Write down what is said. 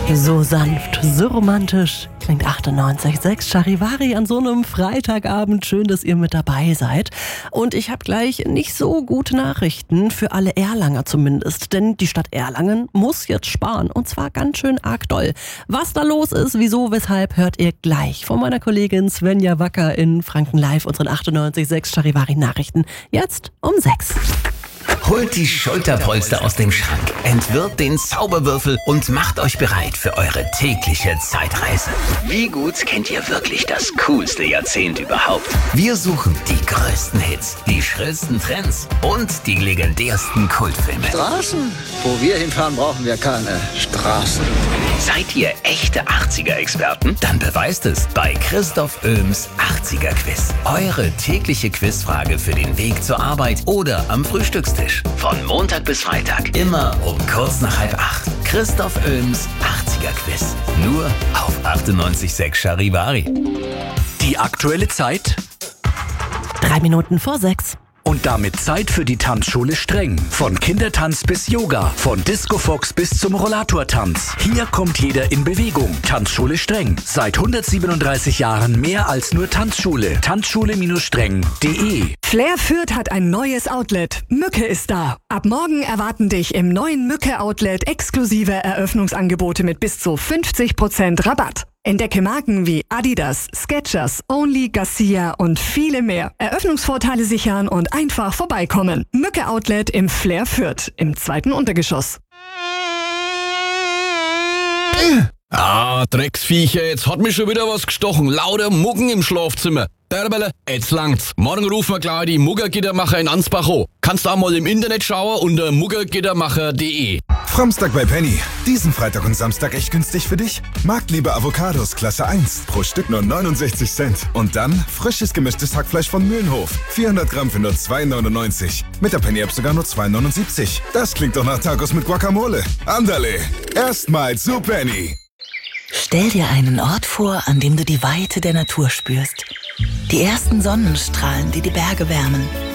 So sanft, so romantisch klingt 98,6 Charivari an so einem Freitagabend. Schön, dass ihr mit dabei seid. Und ich habe gleich nicht so gute Nachrichten für alle Erlanger zumindest. Denn die Stadt Erlangen muss jetzt sparen. Und zwar ganz schön arg doll. Was da los ist, wieso, weshalb, hört ihr gleich von meiner Kollegin Svenja Wacker in Franken Live, unseren 98,6 Charivari Nachrichten. Jetzt um 6. Holt die Schulterpolster aus dem Schrank, entwirrt den Zauberwürfel und macht euch bereit für eure tägliche Zeitreise. Wie gut kennt ihr wirklich das coolste Jahrzehnt überhaupt? Wir suchen die größten Hits, die schrillsten Trends und die legendärsten Kultfilme. Straßen? Wo wir hinfahren, brauchen wir keine Straßen. Seid ihr echte 80er-Experten? Dann beweist es bei Christoph Oehms 80er-Quiz. Eure tägliche Quizfrage für den Weg zur Arbeit oder am Frühstückstisch. Von Montag bis Freitag, immer um kurz nach 7:30. Christoph Oehms 80er-Quiz. Nur auf 98,6 Charivari. Die aktuelle Zeit 3 Minuten vor 6. und damit Zeit für die Tanzschule Streng. Von Kindertanz bis Yoga, von Discofox bis zum Rollatortanz. Hier kommt jeder in Bewegung. Tanzschule Streng. Seit 137 Jahren mehr als nur Tanzschule. Tanzschule-streng.de. Flair Fürth hat ein neues Outlet. Mücke ist da. Ab morgen erwarten dich im neuen Mücke-Outlet exklusive Eröffnungsangebote mit bis zu 50% Rabatt. Entdecke Marken wie Adidas, Skechers, Only, Garcia und viele mehr. Eröffnungsvorteile sichern und einfach vorbeikommen. Mücke Outlet im Flair Fürth, im 2. Untergeschoss. Drecksviecher, jetzt hat mich schon wieder was gestochen. Lauter Muggen im Schlafzimmer. Derbele, jetzt langt's. Morgen rufen wir gleich die Muggergittermacher in Ansbach an. Kannst auch mal im Internet schauen unter muggergittermacher.de. Framstag bei Penny. Diesen Freitag und Samstag echt günstig für dich? Marktliebe Avocados Klasse 1. Pro Stück nur 69 Cent. Und dann frisches gemischtes Hackfleisch von Mühlenhof. 400 Gramm für nur 2,99. Mit der Penny-App sogar nur 2,79. Das klingt doch nach Tacos mit Guacamole. Andale. Erstmals zu Penny. Stell dir einen Ort vor, an dem du die Weite der Natur spürst. Die ersten Sonnenstrahlen, die die Berge wärmen.